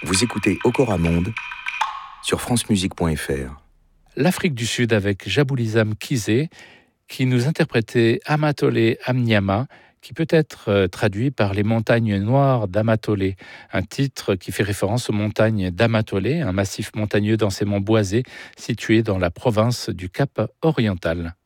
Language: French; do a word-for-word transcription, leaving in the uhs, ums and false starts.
Vous écoutez Okora Monde sur francemusique point f r. L'Afrique du Sud avec Jaboulizam Kizé, qui nous interprétait Amatole Amnyama, qui peut être euh, traduit par les montagnes noires d'Amatole, un titre qui fait référence aux montagnes d'Amatole, un massif montagneux densément boisé situé dans la province du Cap oriental.